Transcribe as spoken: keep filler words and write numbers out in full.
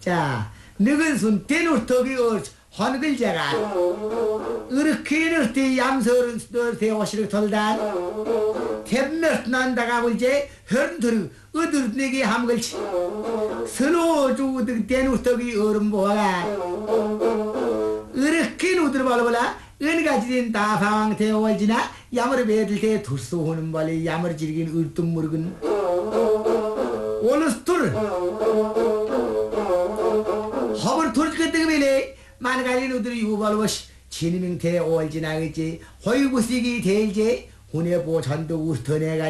자, 너근 순 대노떡이 헌글자가 이렇게 너때 얌서른 너때 오시를 돌다 탭몇 난다가 볼제 현들이 어들 내게 함글치 서로 주드 대노떡이 얼음 보아가 이렇게 누들 발라볼라 은가지된 다 방황 대월지나 야머리 배들 대 두수 오는 발에 야머리 지르긴 울뚱 무르근 오늘스툴 허벌 돌지겠다고 배래 만가리 누들이 유발로시 진명 대월지나겠지 허유부시기 대일제 혼해보 전도 우스터내가